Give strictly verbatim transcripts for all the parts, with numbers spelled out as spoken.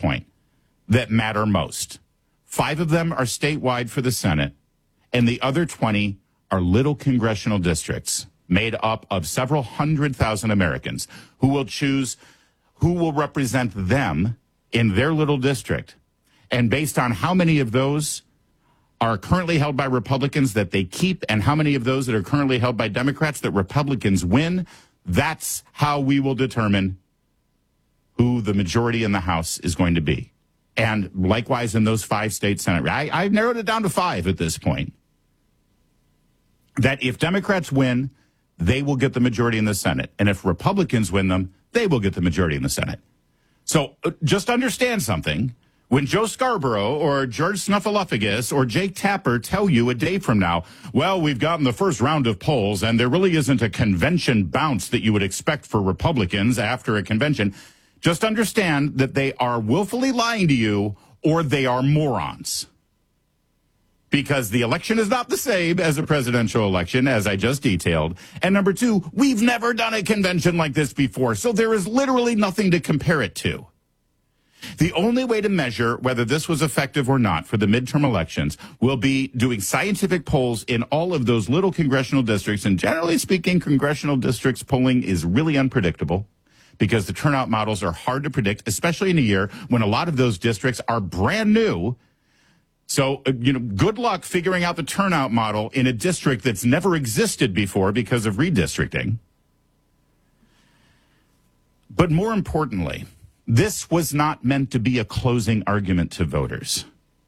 point that matter most. Five of them are statewide for the Senate, and the other twenty are little congressional districts made up of several hundred thousand Americans who will choose who will represent them in their little district. And based on how many of those are currently held by Republicans that they keep and how many of those that are currently held by Democrats that Republicans win, that's how we will determine who the majority in the House is going to be. And likewise in those five state Senate. I, I've narrowed it down to five at this point. That if Democrats win, they will get the majority in the Senate. And if Republicans win them, they will get the majority in the Senate. So uh, just understand something. When Joe Scarborough or George Snuffleupagus or Jake Tapper tell you a day from now, well, we've gotten the first round of polls and there really isn't a convention bounce that you would expect for Republicans after a convention, just understand that they are willfully lying to you or they are morons. Because the election is not the same as a presidential election, as I just detailed. And number two, we've never done a convention like this before, so there is literally nothing to compare it to. The only way to measure whether this was effective or not for the midterm elections will be doing scientific polls in all of those little congressional districts. And generally speaking, congressional districts polling is really unpredictable because the turnout models are hard to predict, especially in a year when a lot of those districts are brand new. So, you know, good luck figuring out the turnout model in a district that's never existed before because of redistricting. But more importantly, this was not meant to be a closing argument to voters.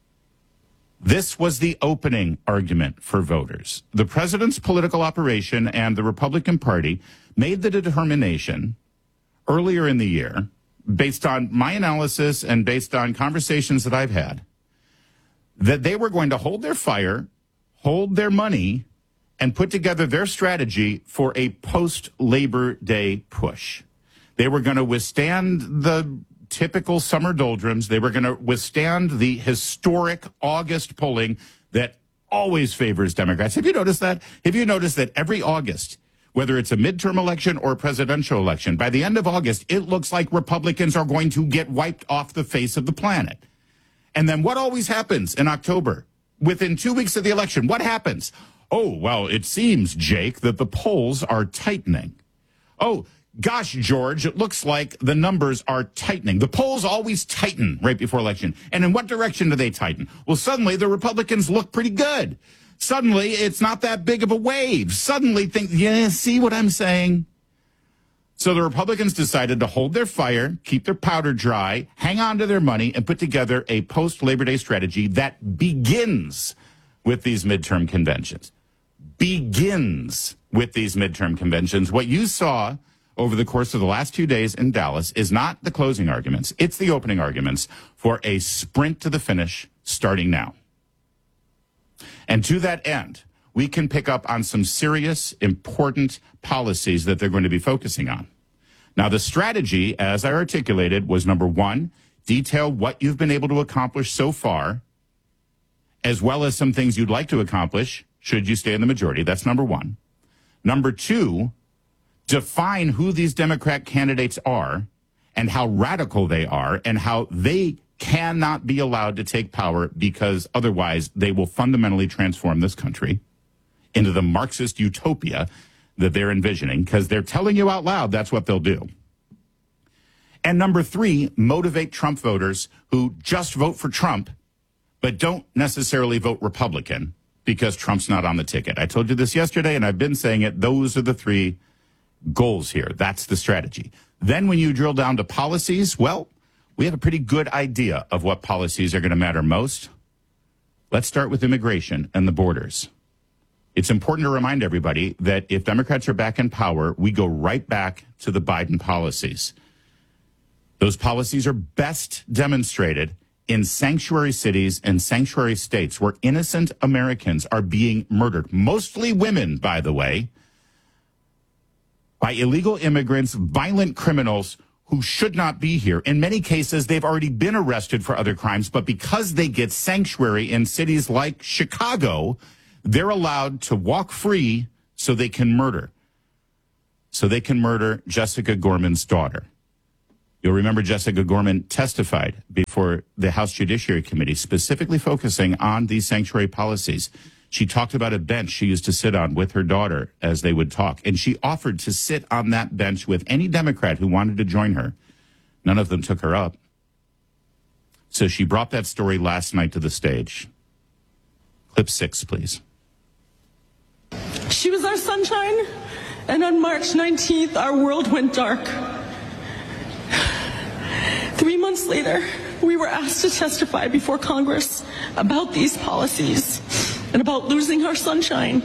This was the opening argument for voters. The president's political operation and the Republican Party made the determination earlier in the year, based on my analysis and based on conversations that I've had, that they were going to hold their fire, hold their money, and put together their strategy for a post-Labor Day push. They were going to withstand the typical summer doldrums. They were going to withstand the historic August polling that always favors Democrats. Have you noticed that? Have you noticed that every August, whether it's a midterm election or a presidential election, by the end of August, it looks like Republicans are going to get wiped off the face of the planet. And then what always happens in October? Within two weeks of the election, what happens? Oh, well, it seems, Jake, that the polls are tightening. Oh, gosh, George, it looks like the numbers are tightening. The polls always tighten right before election. And in what direction do they tighten? Well, suddenly the Republicans look pretty good. Suddenly it's not that big of a wave. Suddenly think, yeah, see what I'm saying? So the Republicans decided to hold their fire, keep their powder dry, hang on to their money, and put together a post-Labor Day strategy that begins with these midterm conventions. Begins with these midterm conventions. What you saw over the course of the last two days in Dallas is not the closing arguments. It's the opening arguments for a sprint to the finish starting now. And to that end, we can pick up on some serious, important policies that they're going to be focusing on. Now, the strategy, as I articulated, was number one, detail what you've been able to accomplish so far, as well as some things you'd like to accomplish should you stay in the majority. That's number one. Number two, define who these Democrat candidates are and how radical they are and how they cannot be allowed to take power because otherwise they will fundamentally transform this country into the Marxist utopia that they're envisioning, because they're telling you out loud that's what they'll do. And number three, motivate Trump voters who just vote for Trump, but don't necessarily vote Republican because Trump's not on the ticket. I told you this yesterday, and I've been saying it. Those are the three goals here. That's the strategy. Then when you drill down to policies, well, we have a pretty good idea of what policies are going to matter most. Let's start with immigration and the borders. It's important to remind everybody that if Democrats are back in power, we go right back to the Biden policies. Those policies are best demonstrated in sanctuary cities and sanctuary states where innocent Americans are being murdered, mostly women, by the way, by illegal immigrants, violent criminals who should not be here. In many cases, they've already been arrested for other crimes, but because they get sanctuary in cities like Chicago, they're allowed to walk free so they can murder. So they can murder Jessica Gorman's daughter. You'll remember Jessica Gorman testified before the House Judiciary Committee, specifically focusing on these sanctuary policies. She talked about a bench she used to sit on with her daughter as they would talk, and she offered to sit on that bench with any Democrat who wanted to join her. None of them took her up. So she brought that story last night to the stage. Clip six, please. She was our sunshine, and on March nineteenth, our world went dark. Three months later, we were asked to testify before Congress about these policies and about losing our sunshine.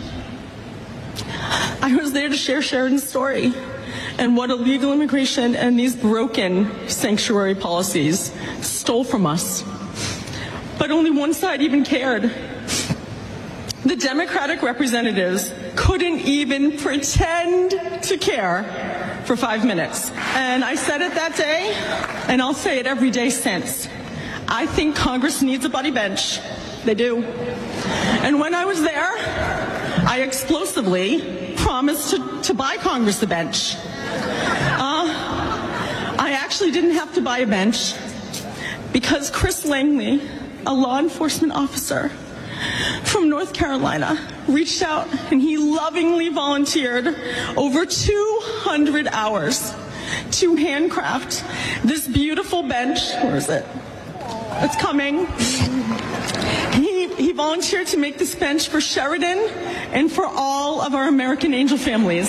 I was there to share Sheridan's story and what illegal immigration and these broken sanctuary policies stole from us. But only one side even cared. The Democratic representatives couldn't even pretend to care for five minutes. And I said it that day, and I'll say it every day since. I think Congress needs a buddy bench. They do. And when I was there, I explosively promised to, to buy Congress a bench. Uh, I actually didn't have to buy a bench because Chris Langley, a law enforcement officer from North Carolina, reached out and he lovingly volunteered over two hundred hours to handcraft this beautiful bench. Where is it? It's coming. He, he volunteered to make this bench for Sheridan and for all of our American Angel families.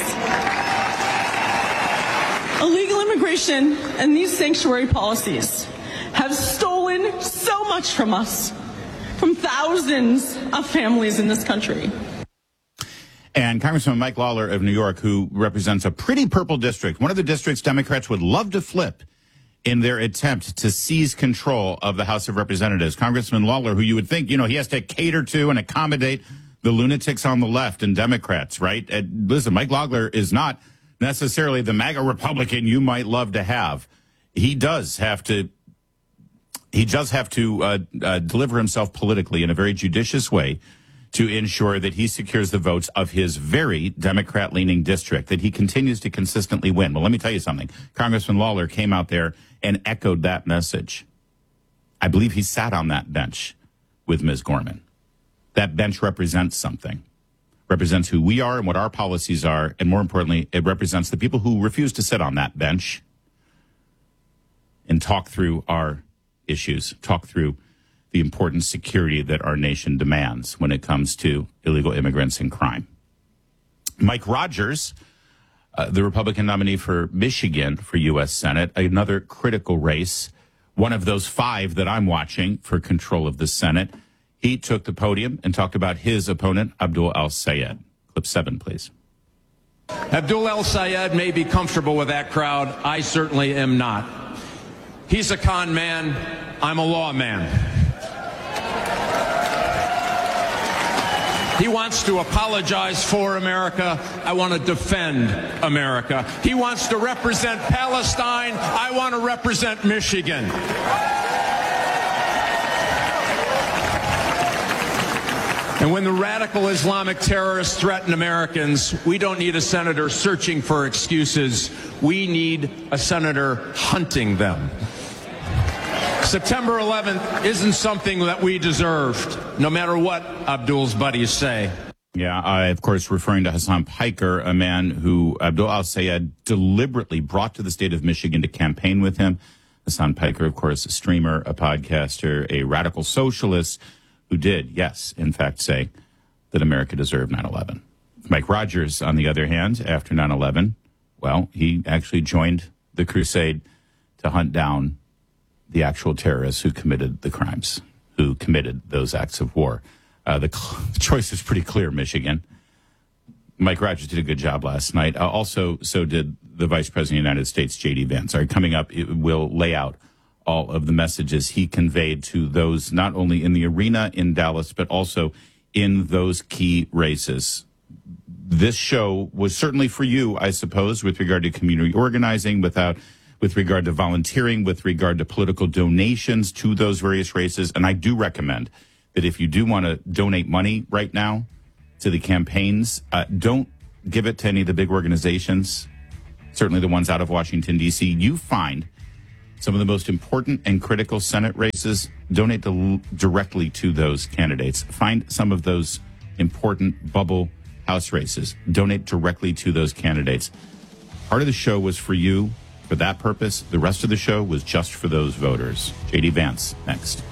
Illegal immigration and these sanctuary policies have stolen so much from us, from thousands of families in this country. And Congressman Mike Lawler of New York, who represents a pretty purple district, one of the districts Democrats would love to flip in their attempt to seize control of the House of Representatives. Congressman Lawler, who you would think, you know, he has to cater to and accommodate the lunatics on the left and Democrats, right? And listen, Mike Lawler is not necessarily the MAGA Republican you might love to have. He does have to He does have to uh, uh, deliver himself politically in a very judicious way to ensure that he secures the votes of his very Democrat-leaning district, that he continues to consistently win. Well, let me tell you something. Congressman Lawler came out there and echoed that message. I believe he sat on that bench with Miz Gorman. That bench represents something, represents who we are and what our policies are, and more importantly, it represents the people who refuse to sit on that bench and talk through our issues, talk through the important security that our nation demands when it comes to illegal immigrants and crime. Mike Rogers, uh, the Republican nominee for Michigan for U S Senate, another critical race, one of those five that I'm watching for control of the Senate. He took the podium and talked about his opponent, Abdul El-Sayed. Clip seven, please. Abdul El-Sayed may be comfortable with that crowd. I certainly am not. He's a con man. I'm a law man. He wants to apologize for America. I want to defend America. He wants to represent Palestine. I want to represent Michigan. And when the radical Islamic terrorists threaten Americans, we don't need a senator searching for excuses. We need a senator hunting them. September eleventh isn't something that we deserved, no matter what Abdul's buddies say. Yeah, I, of course, referring to Hassan Piker, a man who Abdul El-Sayed deliberately brought to the state of Michigan to campaign with him. Hassan Piker, of course, a streamer, a podcaster, a radical socialist who did, yes, in fact, say that America deserved nine eleven. Mike Rogers, on the other hand, after nine eleven, well, he actually joined the crusade to hunt down the actual terrorists who committed the crimes, who committed those acts of war. Uh, the cl- choice is pretty clear, Michigan. Mike Rogers did a good job last night. Uh, also, so did the Vice President of the United States, J D Vance. Are coming up, it will lay out all of the messages he conveyed to those not only in the arena in Dallas, but also in those key races. This show was certainly for you, I suppose, with regard to community organizing, without... with regard to volunteering, with regard to political donations to those various races. And I do recommend that if you do want to donate money right now to the campaigns, uh, don't give it to any of the big organizations, certainly the ones out of Washington, D C. You find some of the most important and critical Senate races, donate to, directly to those candidates. Find some of those important bubble House races. Donate directly to those candidates. Part of the show was for you, for that purpose. The rest of the show was just for those voters. J D Vance, next.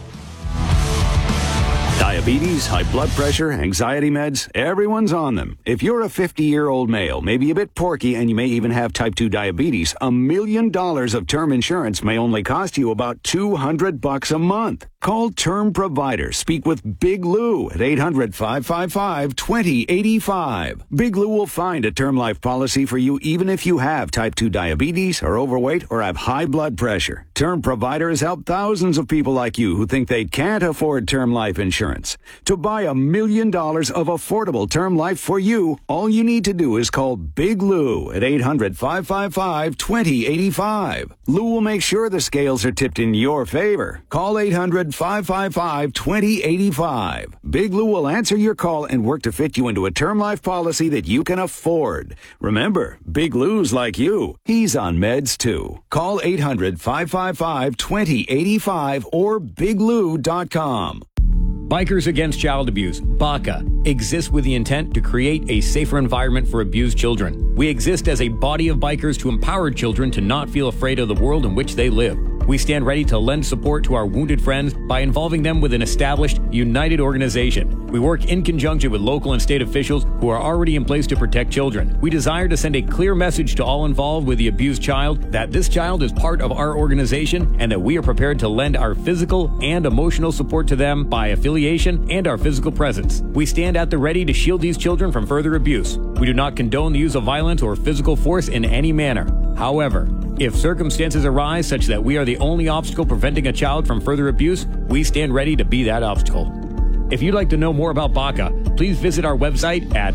Diabetes, high blood pressure, anxiety meds, everyone's on them. If you're a fifty-year-old male, maybe a bit porky, and you may even have type two diabetes, a million dollars of term insurance may only cost you about two hundred bucks a month. Call Term Provider. Speak with Big Lou at eight hundred, five five five, two zero eight five. Big Lou will find a term life policy for you even if you have type two diabetes, are overweight, or have high blood pressure. Term Provider has helped thousands of people like you who think they can't afford term life insurance. To buy a million dollars of affordable term life for you, all you need to do is call Big Lou at eight hundred, five five five, two zero eight five. Lou will make sure the scales are tipped in your favor. Call eight hundred, five five five, two zero eight five. Big Lou will answer your call and work to fit you into a term life policy that you can afford. Remember, Big Lou's like you. He's on meds too. Call eight hundred, five five five, two zero eight five or big lou dot com. Bikers Against Child Abuse, B A C A, exists with the intent to create a safer environment for abused children. We exist as a body of bikers to empower children to not feel afraid of the world in which they live. We stand ready to lend support to our wounded friends by involving them with an established, united organization. We work in conjunction with local and state officials who are already in place to protect children. We desire to send a clear message to all involved with the abused child that this child is part of our organization and that we are prepared to lend our physical and emotional support to them by affiliation and our physical presence. We stand at the ready to shield these children from further abuse. We do not condone the use of violence or physical force in any manner. However, if circumstances arise such that we are the only obstacle preventing a child from further abuse, we stand ready to be that obstacle. If you'd like to know more about B A C A, please visit our website at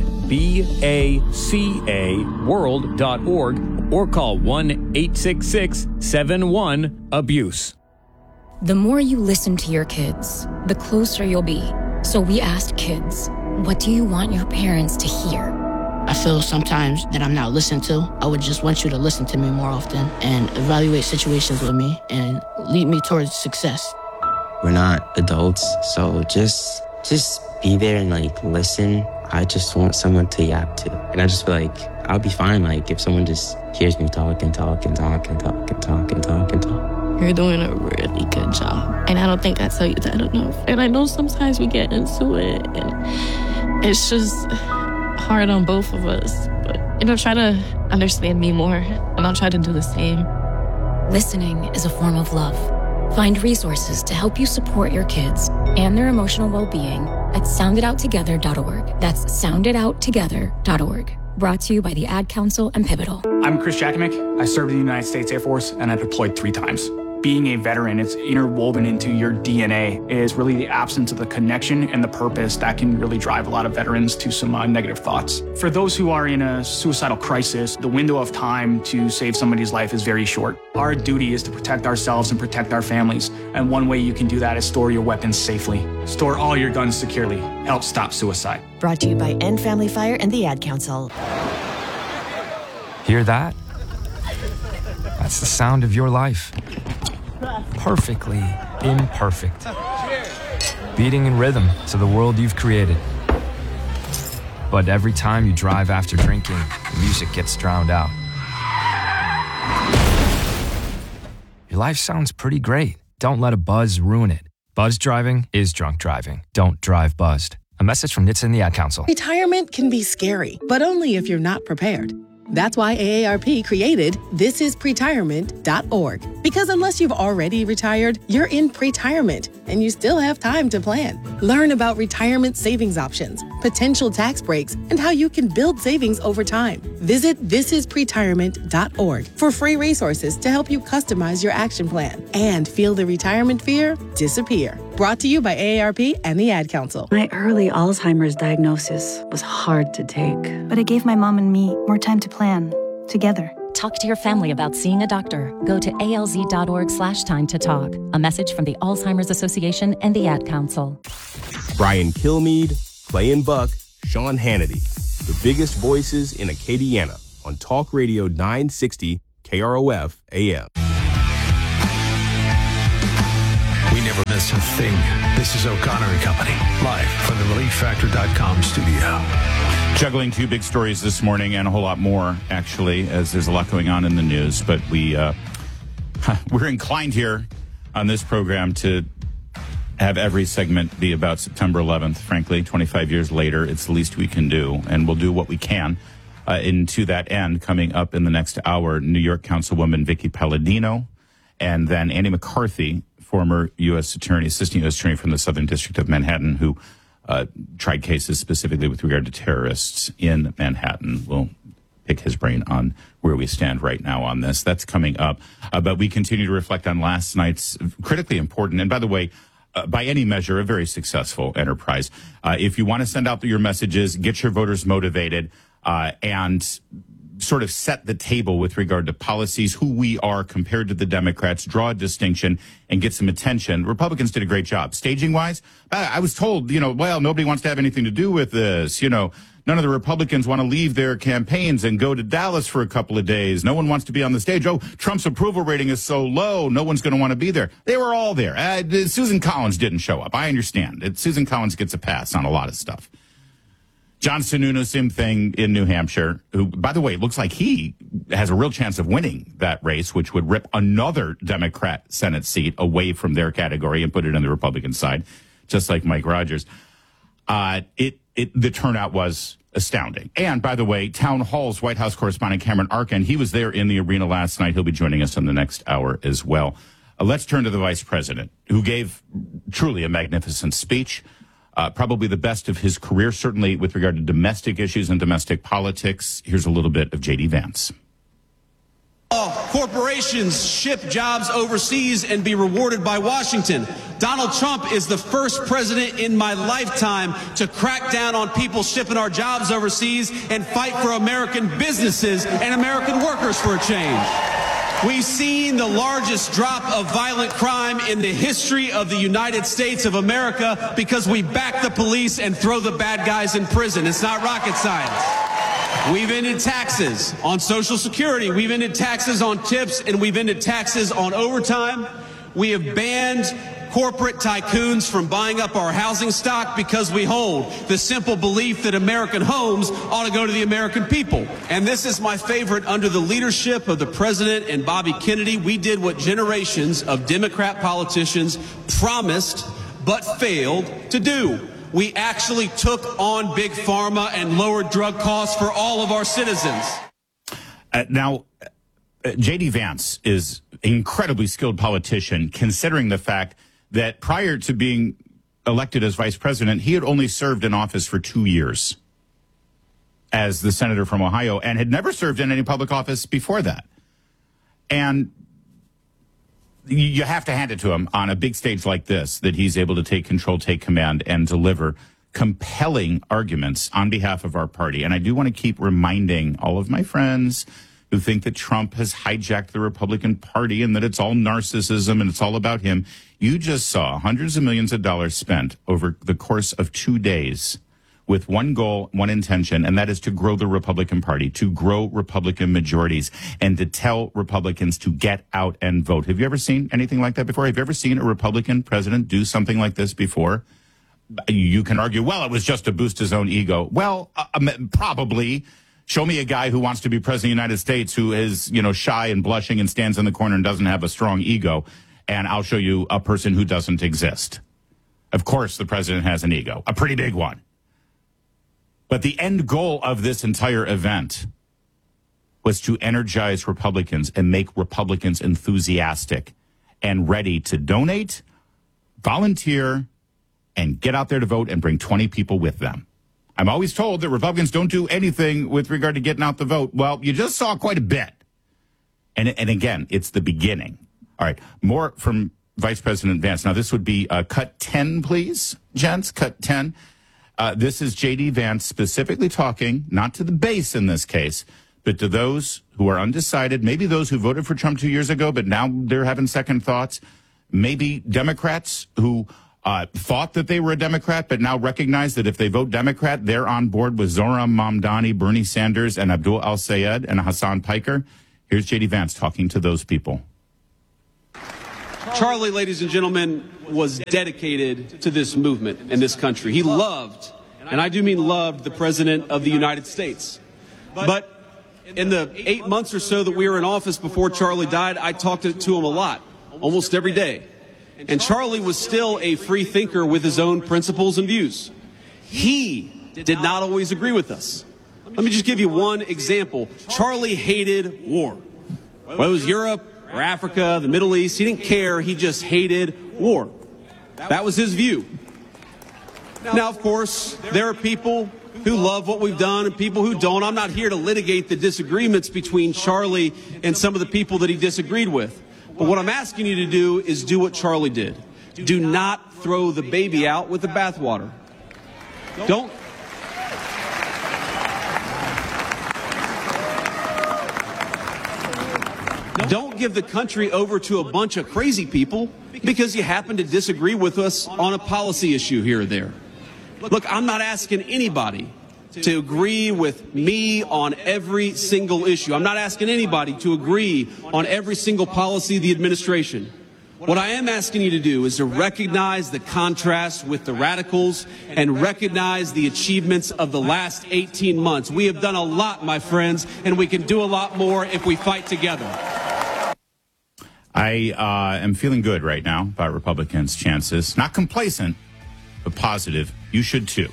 baca world dot org or call one eight six six, seven one, abuse. The more you listen to your kids, the closer you'll be. So we asked kids, what do you want your parents to hear? I feel sometimes that I'm not listened to. I would just want you to listen to me more often and evaluate situations with me and lead me towards success. We're not adults, so just just be there and like listen. I just want someone to yap to. And I just feel like I'll be fine like if someone just hears me talk and talk and talk and talk and talk and talk and talk. You're doing a really good job. And I don't think I tell you that enough. And I know sometimes we get into it and it's just hard on both of us. But, you know, try to understand me more and I'll try to do the same. Listening is a form of love. Find resources to help you support your kids and their emotional well-being at sound it out together dot org. That's sound it out together dot org. Brought to you by the Ad Council and Pivotal. I'm Chris Jakimick. I served in the United States Air Force and I deployed three times. Being a veteran, it's interwoven into your D N A. It is really the absence of the connection and the purpose that can really drive a lot of veterans to some uh, negative thoughts. For those who are in a suicidal crisis, the window of time to save somebody's life is very short. Our duty is to protect ourselves and protect our families. And one way you can do that is store your weapons safely. Store all your guns securely. Help stop suicide. Brought to you by End Family Fire and the Ad Council. Hear that? That's the sound of your life. Perfectly imperfect. Beating in rhythm to the world you've created. But every time you drive after drinking, the music gets drowned out. Your life sounds pretty great. Don't let a buzz ruin it. Buzz driving is drunk driving. Don't drive buzzed. A message from N H T S A and the Ad Council. Retirement can be scary, but only if you're not prepared. That's why A A R P created this is pretirement dot org. Because unless you've already retired, you're in pretirement and you still have time to plan. Learn about retirement savings options, potential tax breaks, and how you can build savings over time. Visit this is pretirement dot org for free resources to help you customize your action plan and feel the retirement fear disappear. Brought to you by A A R P and the Ad Council. My early Alzheimer's diagnosis was hard to take, but it gave my mom and me more time to plan together. Talk to your family about seeing a doctor. Go to A L Z dot org slash time to talk. A message from the Alzheimer's Association and the Ad Council. Brian Kilmeade, Clay and Buck, Sean Hannity. The biggest voices in Acadiana on Talk Radio nine sixty K R O F A M. It's a thing. This is O'Connor and Company, live from the relief factor dot com studio. Juggling two big stories this morning and a whole lot more, actually, as there's a lot going on in the news. But we, uh, we're inclined here on this program to have every segment be about September eleventh. Frankly, twenty-five years later, it's the least we can do, and we'll do what we can. Uh, and to that end, coming up in the next hour, New York Councilwoman Vicky Palladino, and then Andy McCarthy, former U S Attorney, Assistant U S Attorney from the Southern District of Manhattan, who uh, tried cases specifically with regard to terrorists in Manhattan. We'll pick his brain on where we stand right now on this. That's coming up. Uh, but we continue to reflect on last night's critically important, and by the way, uh, by any measure, a very successful enterprise. Uh, if you want to send out your messages, get your voters motivated, uh, and sort of set the table with regard to policies, who we are compared to the Democrats, draw a distinction, and get some attention. Republicans did a great job. Staging-wise, I was told, you know, well, nobody wants to have anything to do with this. You know, none of the Republicans want to leave their campaigns and go to Dallas for a couple of days. No one wants to be on the stage. Oh, Trump's approval rating is so low, no one's going to want to be there. They were all there. Uh, Susan Collins didn't show up. I understand. It, Susan Collins gets a pass on a lot of stuff. John Sununu, same thing in New Hampshire, who, by the way, looks like he has a real chance of winning that race, which would rip another Democrat Senate seat away from their category and put it on the Republican side, just like Mike Rogers. Uh, it, it, the turnout was astounding. And by the way, Town Hall's White House correspondent Cameron Arkin, he was there in the arena last night. He'll be joining us in the next hour as well. Uh, let's turn to the vice president, who gave truly a magnificent speech. Uh, probably the best of his career, certainly with regard to domestic issues and domestic politics. Here's a little bit of J D Vance. Corporations ship jobs overseas and be rewarded by Washington. Donald Trump is the first president in my lifetime to crack down on people shipping our jobs overseas and fight for American businesses and American workers for a change. We've seen the largest drop of violent crime in the history of the United States of America because we back the police and throw the bad guys in prison. It's not rocket science. We've ended taxes on Social Security. We've ended taxes on tips, and we've ended taxes on overtime. We have banned corporate tycoons from buying up our housing stock because we hold the simple belief that American homes ought to go to the American people. And this is my favorite. Under the leadership of the president and Bobby Kennedy, we did what generations of Democrat politicians promised but failed to do. We actually took on Big Pharma and lowered drug costs for all of our citizens. Uh, now, uh, J D Vance is an incredibly skilled politician, considering the fact that prior to being elected as vice president, he had only served in office for two years as the senator from Ohio and had never served in any public office before that. And you have to hand it to him on a big stage like this, that he's able to take control, take command, and deliver compelling arguments on behalf of our party. And I do want to keep reminding all of my friends who think that Trump has hijacked the Republican Party and that it's all narcissism and it's all about him. You just saw hundreds of millions of dollars spent over the course of two days with one goal, one intention, and that is to grow the Republican Party, to grow Republican majorities, and to tell Republicans to get out and vote. Have you ever seen anything like that before? Have you ever seen a Republican president do something like this before? You can argue, well, it was just to boost his own ego. Well, uh, probably. Show me a guy who wants to be president of the United States who is, you know, shy and blushing and stands in the corner and doesn't have a strong ego, and I'll show you a person who doesn't exist. Of course, the president has an ego, a pretty big one. But the end goal of this entire event was to energize Republicans and make Republicans enthusiastic and ready to donate, volunteer, and get out there to vote and bring twenty people with them. I'm always told that Republicans don't do anything with regard to getting out the vote. Well, you just saw quite a bit. And, and again, it's the beginning. All right, more from Vice President Vance. Now, this would be uh, cut ten, please, gents, cut ten. Uh, this is J D Vance specifically talking, not to the base in this case, but to those who are undecided, maybe those who voted for Trump two years ago, but now they're having second thoughts, maybe Democrats who uh, thought that they were a Democrat, but now recognize that if they vote Democrat, they're on board with Zohran Mamdani, Bernie Sanders, and Abdul al-Sayed and Hassan Piker. Here's J D Vance talking to those people. Charlie, ladies and gentlemen, was dedicated to this movement and this country. He loved, and I do mean loved, the President of the United States. But in the eight months or so that we were in office before Charlie died, I talked to him a lot, almost every day. And Charlie was still a free thinker with his own principles and views. He did not always agree with us. Let me just give you one example. Charlie hated war. Whether it was Europe or Africa, the Middle East, he didn't care. He just hated war. That was his view. Now, of course, there are people who love what we've done and people who don't. I'm not here to litigate the disagreements between Charlie and some of the people that he disagreed with. But what I'm asking you to do is do what Charlie did. Do not throw the baby out with the bathwater. Don't. Don't give the country over to a bunch of crazy people because you happen to disagree with us on a policy issue here or there. Look, I'm not asking anybody to agree with me on every single issue. I'm not asking anybody to agree on every single policy of the administration. What I am asking you to do is to recognize the contrast with the radicals and recognize the achievements of the last eighteen months. We have done a lot, my friends, and we can do a lot more if we fight together. I uh, am feeling good right now about Republicans' chances. Not complacent, but positive. You should too.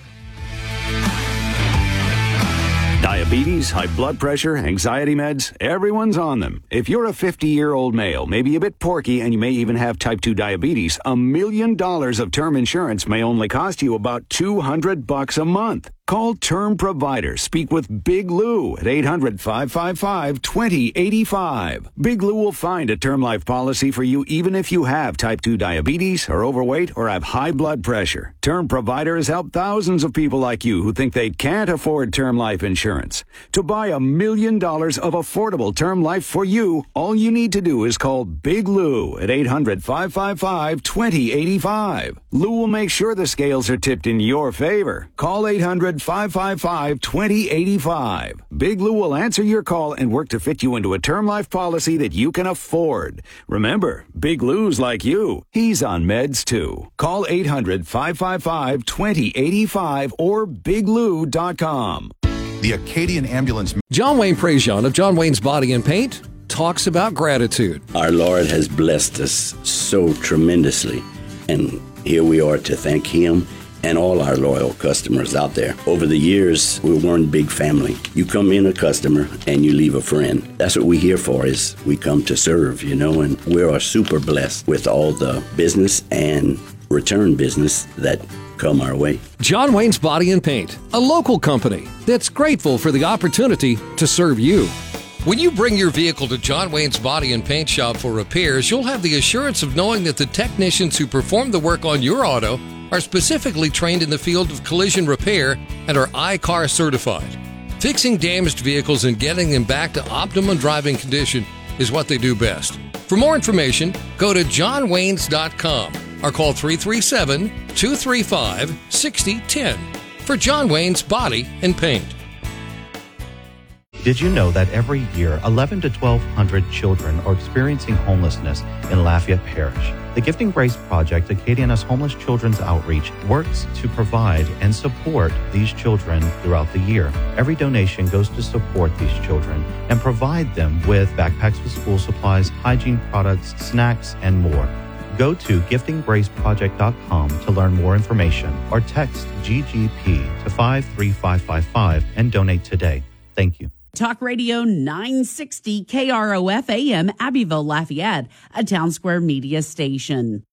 Diabetes, high blood pressure, anxiety meds, everyone's on them. If you're a fifty-year-old male, maybe a bit porky, and you may even have type two diabetes, a million dollars of term insurance may only cost you about two hundred bucks a month. Call Term Provider. Speak with Big Lou at eight hundred, five five five, two zero eight five. Big Lou will find a term life policy for you even if you have type two diabetes, are overweight, or have high blood pressure. Term Provider has helped thousands of people like you who think they can't afford term life insurance. To buy a million dollars of affordable term life for you, all you need to do is call Big Lou at eight hundred, five five five, two zero eight five. Lou will make sure the scales are tipped in your favor. Call eight hundred, five five five, two zero eight five. Big Lou will answer your call and work to fit you into a term life policy that you can afford. Remember, Big Lou's like you. He's on meds too. Call eight hundred, five five five, two zero eight five or big lou dot com. The Acadian Ambulance. John Wayne Prejean of John Wayne's Body and Paint talks about gratitude. Our Lord has blessed us so tremendously, and here we are to thank Him and all our loyal customers out there. Over the years, we're one big family. You come in a customer and you leave a friend. That's what we're here for, is we come to serve, you know, and we are super blessed with all the business and return business that come our way. John Wayne's Body and Paint, a local company that's grateful for the opportunity to serve you. When you bring your vehicle to John Wayne's Body and Paint Shop for repairs, you'll have the assurance of knowing that the technicians who perform the work on your auto are specifically trained in the field of collision repair and are I C A R certified. Fixing damaged vehicles and getting them back to optimum driving condition is what they do best. For more information, go to john waynes dot com or call three three seven, two three five, six zero one zero for John Wayne's Body and Paint. Did you know that every year eleven to twelve hundred children are experiencing homelessness in Lafayette Parish? The Gifting Grace Project, Acadiana's Homeless Children's Outreach, works to provide and support these children throughout the year. Every donation goes to support these children and provide them with backpacks with school supplies, hygiene products, snacks, and more. Go to gifting grace project dot com to learn more information or text G G P to five three five five five and donate today. Thank you. Talk Radio nine sixty K R O F A M, Abbeville, Lafayette, a Town Square Media station.